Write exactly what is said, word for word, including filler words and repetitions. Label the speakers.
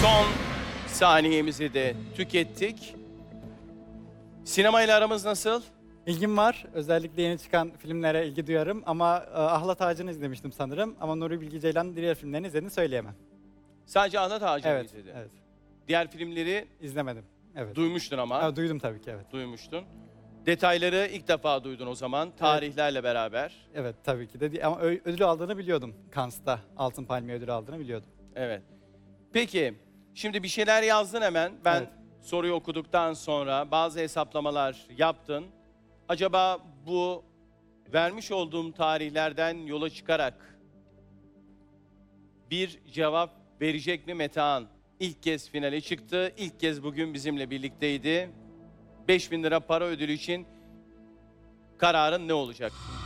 Speaker 1: Son saniyemizi de tükettik. Sinemayla aramız nasıl?
Speaker 2: İlgim var. Özellikle yeni çıkan filmlere ilgi duyarım ama e, Ahlat Ağacı'nı izlemiştim sanırım. Ama Nuri Bilge Ceylan'ın diğer filmlerini izlediğini söyleyemem.
Speaker 1: Sadece Ahlat Ağacı'nı
Speaker 2: Evet,
Speaker 1: izledin.
Speaker 2: evet.
Speaker 1: Diğer filmleri
Speaker 2: İzlemedim. Evet.
Speaker 1: duymuştun ama.
Speaker 2: Ha, duydum tabii ki, evet.
Speaker 1: Duymuştun. Detayları ilk defa duydun o zaman, tarihlerle beraber.
Speaker 2: Evet, tabii ki de. Ama ö- ödül aldığını biliyordum. Cannes'ta Altın Palmiye ödülü aldığını biliyordum.
Speaker 1: Evet. Peki, şimdi bir şeyler yazdın hemen. Ben
Speaker 2: Evet.
Speaker 1: soruyu okuduktan sonra bazı hesaplamalar yaptın. Acaba bu vermiş olduğum tarihlerden yola çıkarak bir cevap verecek mi Metehan? İlk kez finale çıktı. İlk kez bugün bizimle birlikteydi. beş bin lira para ödülü için kararın ne olacak?